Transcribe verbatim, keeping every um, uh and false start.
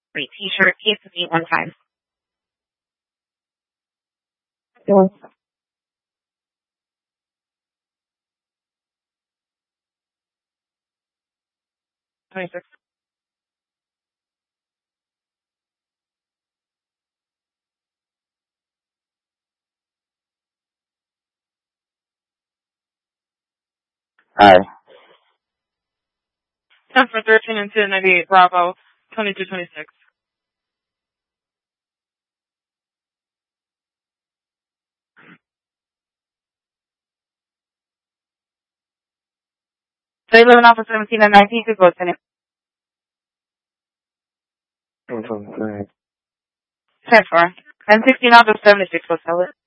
Great. T-shirt, case with me one time. twenty-six. Hi. ten for thirteen and two ninety-eight, Bravo, twenty-two twenty-six. three eleven Alpha seventeen and nineteen, good go, Senate. ten four. ten sixteen Alpha seventy-six, go, tell it.